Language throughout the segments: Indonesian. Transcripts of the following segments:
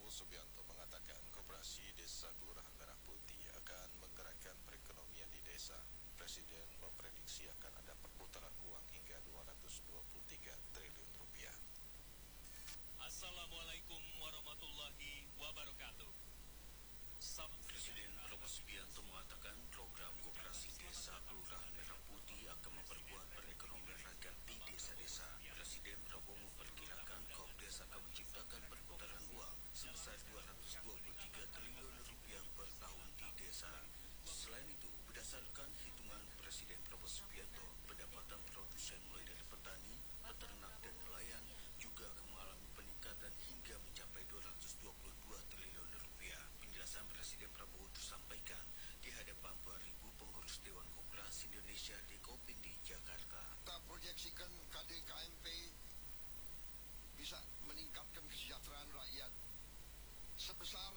Prabowo Subianto mengatakan Koperasi Desa Kelurahan Merah Putih akan menggerakkan perekonomian di desa. Presiden memprediksi akan ada perputaran uang hingga 223 triliun rupiah. Assalamualaikum warahmatullahi wabarakatuh. Presiden Prabowo Subianto mengatakan program Koperasi Desa Kelurahan Merah Putih akan memperkuat perekonomian rakyat di desa-desa. Presiden Prabowo memperkirakan Kopdes akan menciptakan perputaran uang sebesar 223 triliun rupiah per tahun di desa. Selain itu, berdasarkan hitungan Presiden Prabowo Subianto, pendapatan produsen mulai dari petani, peternak dan nelayan juga akan mengalami peningkatan hingga mencapai 222 triliun rupiah. Penjelasan Presiden Prabowo disampaikan di hadapan 2.000 pengurus Dewan Koperasi Indonesia di Kopin di Jakarta. Kita proyeksikan KDKMP bisa meningkatkan kesejahteraan rakyat sebesar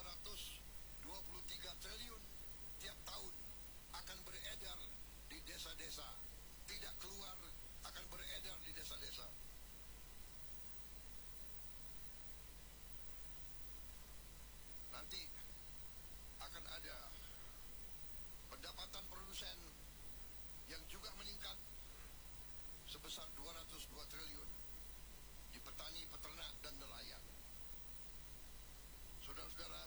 223 triliun tiap tahun akan beredar di desa-desa, tidak keluar, akan beredar di desa-desa. Nanti akan ada pendapatan produsen yang juga meningkat sebesar 202 triliun di petani, peternak, dan nelayan. Saudara-saudara,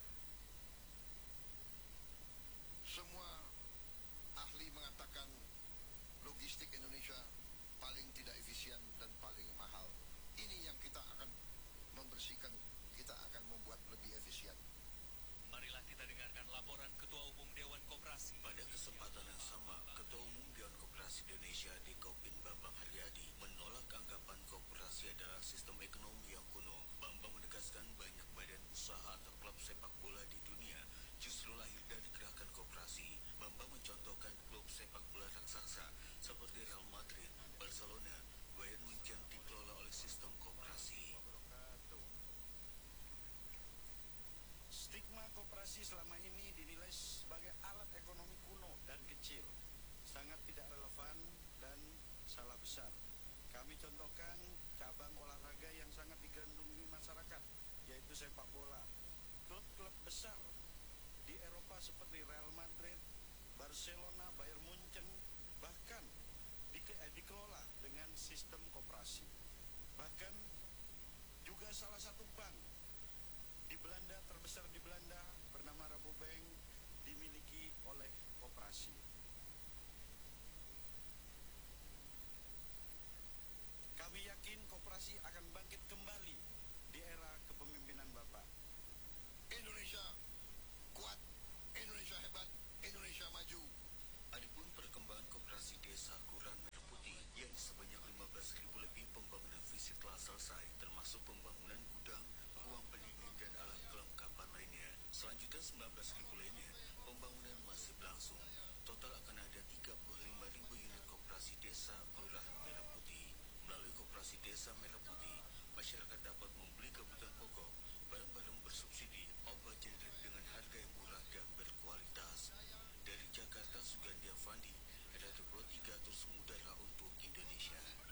semua ahli mengatakan logistik Indonesia paling tidak efisien dan paling mahal. Ini yang kita akan membersihkan, kita akan membuat lebih efisien. Marilah kita dengarkan laporan Ketua Umum Dewan Koperasi. Pada kesempatan yang sama, Ketua Umum Dewan Koperasi Indonesia di Kopin Bambang Haryadi menolak anggapan koperasi adalah sistem ekonomi yang kuno. Bambang menegaskan banyak badan usaha atau klub sepak bola di dunia justru lahir dari gerakan koperasi. Bambang mencontohkan klub sepak bola raksasa seperti Real Madrid, Barcelona, Bayern Munchen dikelola oleh sistem koperasi. Stigma koperasi selama ini dinilai sebagai alat ekonomi kuno dan kecil, sangat tidak relevan dan salah besar. Kami contohkan cabang olahraga yang sangat digandrungi masyarakat, yaitu sepak bola. Klub-klub besar di Eropa seperti Real Madrid, Barcelona, Bayern Munchen bahkan dikelola dengan sistem koperasi. Bahkan juga salah satu bank di Belanda, terbesar di Belanda, bernama Rabobank, dimiliki oleh koperasi. Kami yakin koperasi akan bangkit kembali di era kepemimpinan Bapak. Indonesia kuat, Indonesia hebat, Indonesia maju. Adapun perkembangan Koperasi Desa Kelurahan Merah Putih yang sebanyak 15.000 lebih pembangunan fisik telah selesai, termasuk pembangunan gudang, ruang pendingin dan alat kelengkapan lainnya. Selanjutnya 19.000 lainnya pembangunan masih berlangsung. Total akan ada 35.000 unit Koperasi Desa Kelurahan Merah Putih. Melalui Koperasi Desa Merah Putih, masyarakat dapat membeli kebutuhan pokok, barang-barang bersubsidi, obat generik dengan harga yang murah dan berkualitas. Dari Jakarta, Sugandi Avandi, Radio Pro 3 terus mengudara untuk Indonesia.